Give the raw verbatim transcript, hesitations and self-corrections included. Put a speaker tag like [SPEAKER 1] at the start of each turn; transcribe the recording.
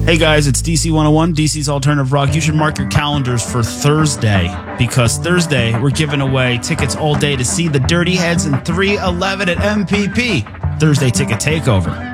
[SPEAKER 1] Hey guys, it's D C one oh one, D C's Alternative Rock. You should mark your calendars for Thursday, because Thursday we're giving away tickets all day to see the Dirty Heads in three eleven at M P P. Thursday Ticket Takeover.